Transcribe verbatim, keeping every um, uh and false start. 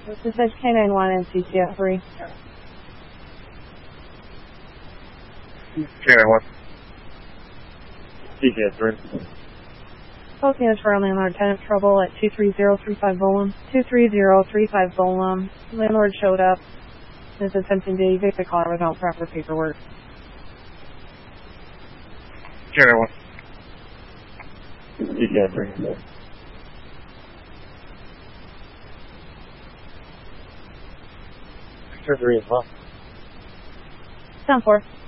This is K nine one and C T F three. K nine one. C T F three. Both units for landlord tenant trouble at two three zero three five Volum. two three zero three five Volum. Landlord showed up. Is attempting to evict the car without proper paperwork. K nine one. C T F three. Sector three as well. ten four.